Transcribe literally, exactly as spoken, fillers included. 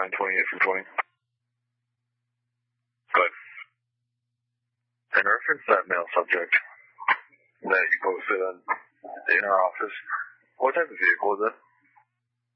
nine twenty-eight from twenty. But in reference to that male subject that you posted on, in our office, what type of vehicle was it?